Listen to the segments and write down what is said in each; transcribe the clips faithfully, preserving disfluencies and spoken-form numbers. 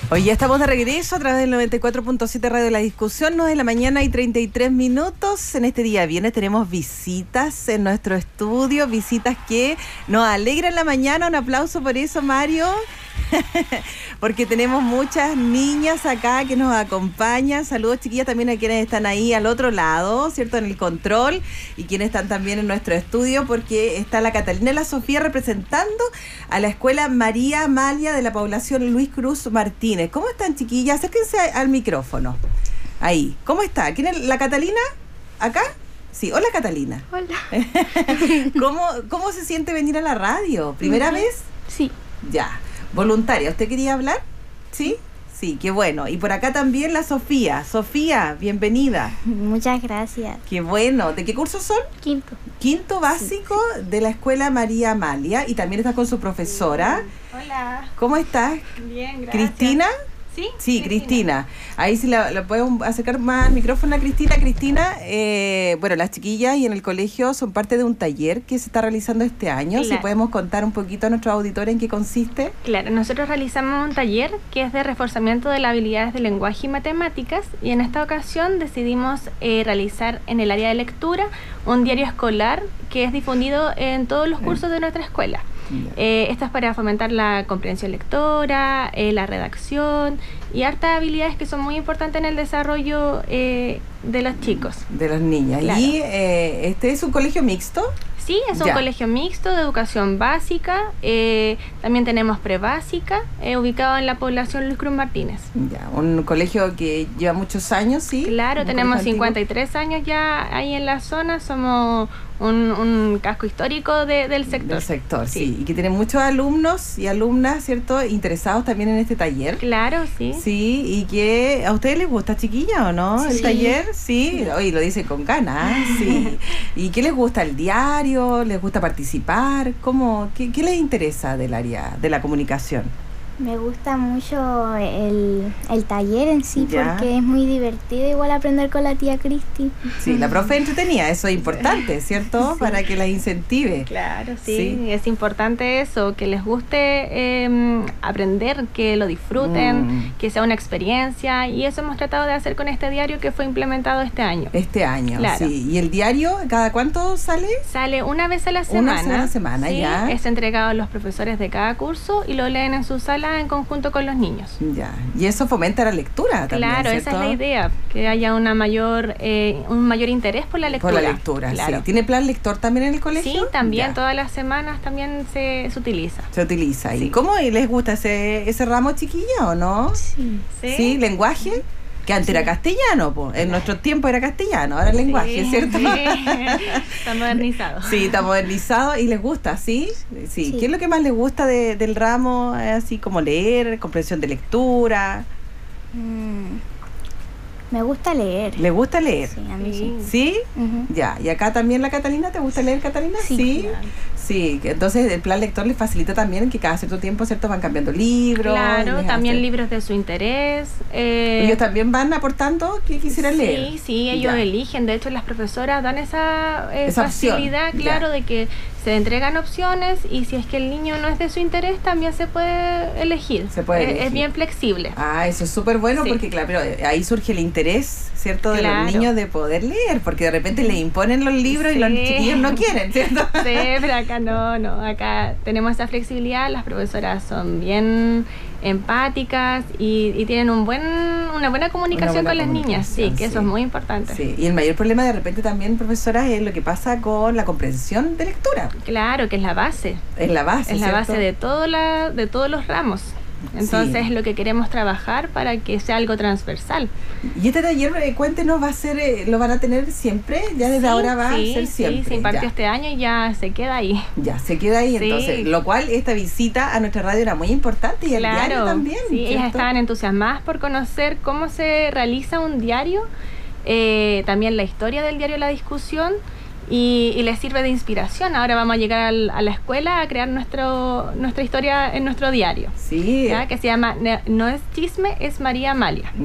Hoy ya estamos de regreso a través del noventa y cuatro punto siete Radio La Discusión, nueve de la mañana y treinta y tres minutos. En este día viernes tenemos visitas en nuestro estudio, visitas que nos alegran la mañana. Un aplauso por eso, Mario. Porque tenemos muchas niñas acá que nos acompañan. Saludos, chiquillas, también a quienes están ahí al otro lado, ¿cierto? En el control, y quienes están también en nuestro estudio, porque está la Catalina y la Sofía representando a la Escuela María Amalia de la población Luis Cruz Martínez. ¿Cómo están, chiquillas? Acérquense al micrófono. Ahí. ¿Cómo está? ¿Quién es la Catalina? ¿Acá? Sí. Hola, Catalina. Hola. ¿Cómo, cómo se siente venir a la radio? ¿Primera uh-huh. vez? Sí. Ya. Voluntaria, ¿usted quería hablar? ¿Sí? Sí, qué bueno. Y por acá también la Sofía. Sofía, bienvenida. Muchas gracias. Qué bueno. ¿De qué curso son? Quinto. Quinto básico sí. de la Escuela María Amalia. Y también está con su profesora. Hola. ¿Cómo estás? Bien, gracias. ¿Cristina? Sí, sí, Cristina. Cristina. Ahí sí la, la podemos acercar más al micrófono a Cristina. Cristina, eh, bueno, las chiquillas y en el colegio son parte de un taller que se está realizando este año. Claro. Si podemos contar un poquito a nuestros auditores en qué consiste. Claro, nosotros realizamos un taller que es de reforzamiento de las habilidades de lenguaje y matemáticas, y en esta ocasión decidimos eh, realizar en el área de lectura un diario escolar que es difundido en todos los cursos de nuestra escuela. Eh, esto es para fomentar la comprensión lectora, eh, la redacción y hartas habilidades que son muy importantes en el desarrollo eh, de los chicos. De los niños. Claro. ¿Y eh, este es un colegio mixto? Sí, es un ya. colegio mixto de educación básica. Eh, también tenemos prebásica, eh, ubicado en la población Luis Cruz Martínez. Ya, un colegio que lleva muchos años, ¿sí? Claro, tenemos cincuenta y tres años ya ahí en la zona. Somos un, un casco histórico de, del sector. Del sector, sí. sí. Y que tiene muchos alumnos y alumnas, ¿cierto?, interesados también en este taller. Claro, sí. Sí, y que a ustedes les gusta, chiquilla, ¿o no? Sí. El taller, sí. sí. Oye, lo dice con ganas, sí. ¿Y qué les gusta? ¿El diario? ¿Les gusta participar? ¿Cómo? ¿Qué, qué les interesa del área de la comunicación? Me gusta mucho el, el taller en sí, ¿ya? Porque es muy divertido igual aprender con la tía Cristi. Sí, la profe entretenida, eso es importante, ¿cierto? Sí. Para que las incentive. Claro, sí, sí, es importante eso, que les guste eh, aprender, que lo disfruten, mm. que sea una experiencia, y eso hemos tratado de hacer con este diario que fue implementado este año. Este año, claro. sí. ¿Y el diario cada cuánto sale? Sale una vez a la semana. Una vez a la semana, sí, ya. Es entregado a los profesores de cada curso y lo leen en su sala en conjunto con los niños. Ya, y eso fomenta la lectura también, claro, ¿cierto? Esa es la idea, que haya una mayor eh, un mayor interés por la lectura. Por la lectura, claro. Sí. ¿Tiene plan lector también en el colegio? Sí, también, ya. Todas las semanas también se, se utiliza. Se utiliza. Sí. ¿Y cómo les gusta ese, ese ramo, chiquilla, o no? Sí. ¿Sí? ¿Sí? ¿Lenguaje? Que antes sí. era castellano, pues. En nuestro tiempo era castellano, ahora el sí, lenguaje, ¿cierto? Sí. Está modernizado. Sí, está modernizado y les gusta, ¿sí? Sí. sí. ¿Qué es lo que más les gusta de, del ramo? Así como leer, comprensión de lectura. Mm. Me gusta leer. ¿Le gusta leer? Sí, a mí sí. ¿Sí? Uh-huh. Ya. ¿Y acá también la Catalina? ¿Te gusta leer, Catalina? Sí. Sí. Claro. Sí, entonces el plan lector les facilita también que cada cierto tiempo, ¿cierto?, van cambiando libros. Claro, también hacen... libros de su interés. Eh... ¿Ellos también van aportando qué quisieran sí, leer? Sí, sí, ellos ya. eligen. De hecho, las profesoras dan esa, eh, esa facilidad, opción. claro, ya. de que se entregan opciones, y si es que el niño no es de su interés, también se puede elegir. Se puede elegir. Es, es bien flexible. Ah, eso es súper bueno, sí. porque claro, pero ahí surge el interés, ¿cierto?, de claro. los niños de poder leer, porque de repente les imponen los libros sí. y los chiquillos no quieren, ¿cierto? Sí, pero acá no, no, acá tenemos esa flexibilidad, las profesoras son bien empáticas y, y tienen un buen una buena comunicación una buena con las niñas, sí, que sí. eso es muy importante. Sí, y el mayor problema de repente también, profesoras, es lo que pasa con la comprensión de lectura. Claro, que es la base. Es la base, Es la ¿cierto? base de todo la de todos los ramos. Entonces es sí. lo que queremos trabajar para que sea algo transversal. Y este taller, eh, cuéntenos, ¿va a ser, eh, lo van a tener siempre? ¿Ya desde sí, ahora va sí, a ser siempre? Sí, se impartió ya. este año y ya se queda ahí. Ya, se queda ahí, sí. entonces. Lo cual, esta visita a nuestra radio era muy importante, y el claro, diario también. Sí, ¿cierto? ellas estaban entusiasmadas por conocer cómo se realiza un diario, eh, también la historia del diario La Discusión, Y, y les sirve de inspiración. Ahora vamos a llegar al, a la escuela a crear nuestro nuestra historia en nuestro diario. Sí. ¿ya? Que se llama No es chisme, es María Amalia. No es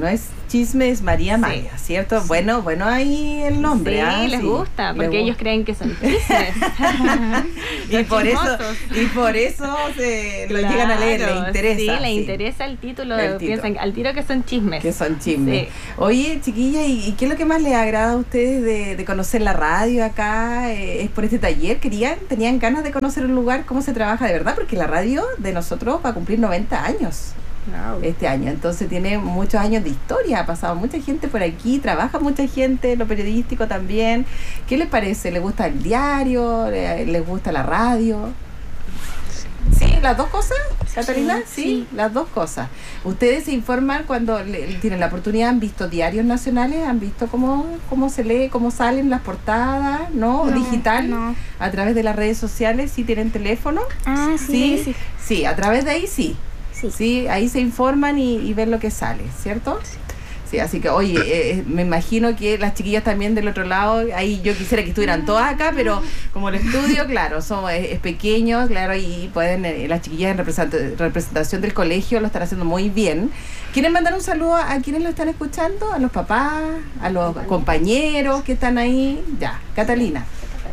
Chismes María Sí. Maya, ¿cierto? Sí. Bueno, bueno ahí el nombre. Sí, ¿ah? les sí. gusta, porque les ellos creen que son chismes. y, por eso, y por eso se lo Claro, llegan a leer, les interesa. Sí, les sí. interesa el título, el título. piensan al tiro que son chismes. Que son chismes. Sí. Oye, chiquilla, ¿y, ¿y qué es lo que más les agrada a ustedes de, de conocer la radio acá? Eh, ¿Es por este taller? ¿Querían, tenían ganas de conocer un lugar? ¿Cómo se trabaja de verdad? Porque la radio de nosotros va a cumplir noventa años. Wow. Este año, entonces tiene muchos años de historia, ha pasado mucha gente por aquí, trabaja mucha gente, lo periodístico también. ¿Qué les parece? ¿Les gusta el diario? ¿Les gusta la radio? ¿Sí? ¿Las dos cosas, Catalina? Sí, sí, las dos cosas. ¿Ustedes se informan cuando le, tienen la oportunidad? ¿Han visto diarios nacionales? ¿Han visto cómo, cómo se lee, cómo salen las portadas? ¿No? no ¿Digital? No. ¿A través de las redes sociales? ¿Sí tienen teléfono? Ah, sí. Sí, sí, sí, a través de ahí sí. Sí. Sí, ahí se informan y, y ven lo que sale, ¿cierto? Sí. Sí, así que, oye, eh, me imagino que las chiquillas también del otro lado, ahí yo quisiera que estuvieran todas acá, pero como el estudio, claro, somos, es, es pequeño, claro, y pueden, eh, las chiquillas en represent- representación del colegio lo están haciendo muy bien. ¿Quieren mandar un saludo a, a quienes lo están escuchando? ¿A los papás? ¿A los compañeros que están ahí? Ya, Catalina.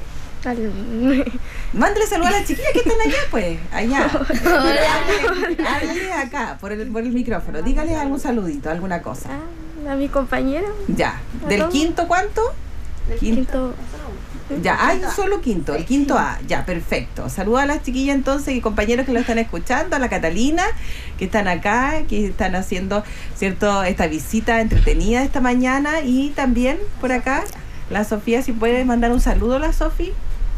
Mándale saludos a las chiquillas que están allá, pues, allá. Háblale acá, por el, por el micrófono. Dígale algún saludito, alguna cosa. A mi compañero. Ya. ¿Del quinto cuánto? Del quinto. Ya, hay un solo quinto, el quinto A. Ya, perfecto. Saluda a las chiquillas entonces y compañeros que lo están escuchando, a la Catalina, que están acá, que están haciendo, ¿cierto?, esta visita entretenida esta mañana. Y también por acá, la Sofía, si puedes mandar un saludo, la Sofía.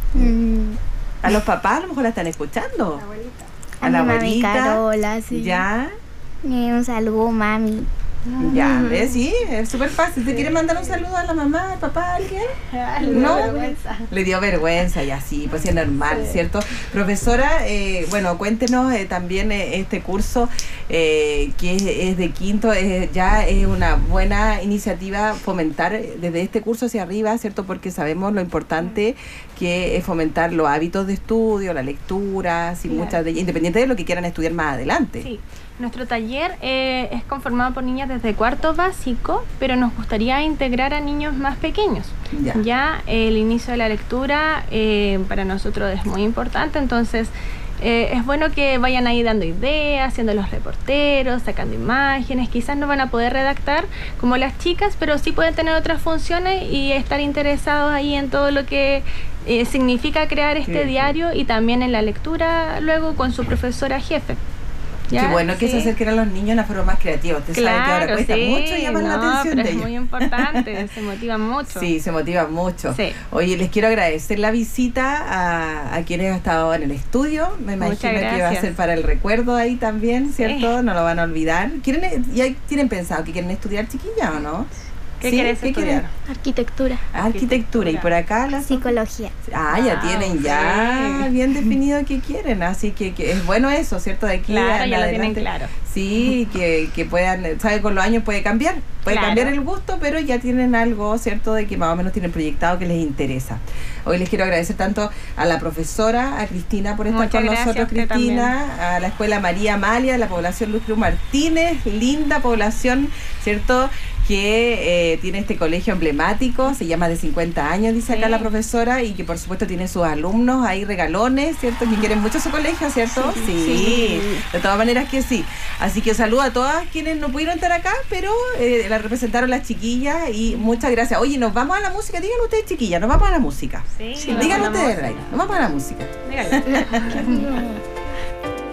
Mm. A los papás a lo mejor la están escuchando. La abuelita. A, a la abuelita. Carola, sí. Ya. Eh, un saludo, mami. Ya, ¿ves? Sí, es súper fácil. ¿Te sí, quiere mandar un saludo a la mamá, al papá, a alguien? ¿No? Vergüenza. Le dio vergüenza y así, pues es normal, sí. ¿Cierto? Profesora, eh, bueno, cuéntenos eh, también eh, este curso eh, que es, es de quinto, eh, ya es una buena iniciativa fomentar desde este curso hacia arriba, ¿cierto? Porque sabemos lo importante que es fomentar los hábitos de estudio, la lectura, sí, claro. muchas de ellas, independiente de lo que quieran estudiar más adelante. Sí. Nuestro taller eh, es conformado por niñas desde cuarto básico, pero nos gustaría integrar a niños más pequeños. Ya, ya eh, el inicio de la lectura eh, para nosotros es muy importante, entonces eh, es bueno que vayan ahí dando ideas, siendo los reporteros, sacando imágenes. Quizás no van a poder redactar como las chicas, pero sí pueden tener otras funciones y estar interesados ahí en todo lo que eh, significa crear este sí, diario y también en la lectura luego con su profesora jefe. ¿Ya? Qué bueno que sí. se acerquen a los niños de una forma más creativa. Usted claro, sabe que ahora cuesta sí, mucho llamar no, la atención pero de es ellos. muy importante, se motivan mucho. Sí, se motivan mucho. Sí. Oye, les quiero agradecer la visita a, a quienes han estado en el estudio. Me imagino que va a ser para el recuerdo ahí también, ¿cierto? Sí. No lo van a olvidar. ¿Quieren, ¿Ya tienen pensado que quieren estudiar, chiquillas, o no? ¿Qué ¿Sí? quieres ¿Qué estudiar? Arquitectura. Ah, arquitectura. ¿Y por acá? La psicología. Ah, ya wow, tienen ya sí. bien definido qué quieren. Así que, que es bueno eso, ¿cierto? De aquí claro, a ya adelante. Lo tienen claro. Sí, que, que puedan, ¿sabe? Con los años puede cambiar. Puede claro. cambiar el gusto, pero ya tienen algo, ¿cierto? De que más o menos tienen proyectado que les interesa. Hoy les quiero agradecer tanto a la profesora, a Cristina por estar Muchas con nosotros, Cristina, también. A la Escuela María Amalia, a la población Luz Cruz Martínez, linda población, ¿cierto?, que eh, tiene este colegio emblemático, se llama de cincuenta años, dice sí. acá la profesora, y que por supuesto tiene sus alumnos ahí regalones, ¿cierto? Que quieren mucho su colegio, ¿cierto? Sí, sí, sí. De todas maneras que sí. Así que saludo a todas quienes no pudieron estar acá, pero eh, la representaron las chiquillas y muchas gracias. Oye, nos vamos a la música, díganlo ustedes, chiquillas, nos vamos a la música. Sí, sí díganlo ustedes, Ray, nos vamos a la música. Díganlo.